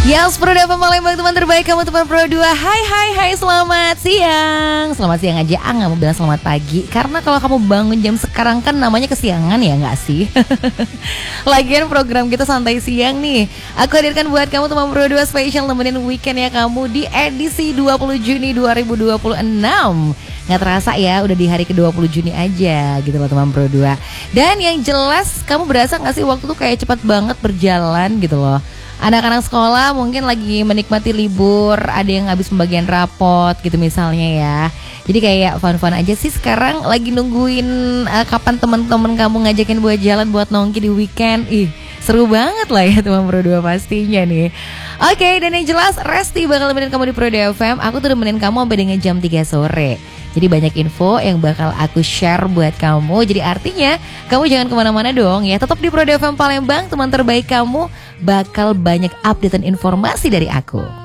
Yes, Pro Dava Palembang, teman terbaik kamu, teman Pro 2. Hai, selamat siang. Selamat siang aja, nggak mau bilang selamat pagi. Karena kalau kamu bangun jam sekarang kan namanya kesiangan ya nggak sih? Lagian program kita santai siang nih. Aku hadirkan buat kamu teman Pro 2 spesial nemenin weekend ya kamu di edisi 20 Juni 2026. Nggak terasa ya, udah di hari ke-20 Juni aja gitu loh teman Pro 2. Dan yang jelas, kamu berasa nggak sih waktu tuh kayak cepat banget berjalan gitu loh. Anak-anak sekolah mungkin lagi menikmati libur, ada yang habis pembagian rapot gitu misalnya ya. Jadi kayak fun-fun aja sih sekarang, lagi nungguin kapan teman-teman kamu ngajakin buat jalan buat nongki di weekend. Seru banget lah ya teman Pro 2 pastinya nih. Oke, dan yang jelas Resti bakal nemenin kamu di Pro 2 FM. Aku tuh nemenin kamu sampai dengan jam 3 sore. Jadi banyak info yang bakal aku share buat kamu. Jadi artinya kamu jangan kemana-mana dong ya. Tetap di Pro 2 FM Palembang, teman terbaik kamu. Bakal banyak updatean informasi dari aku.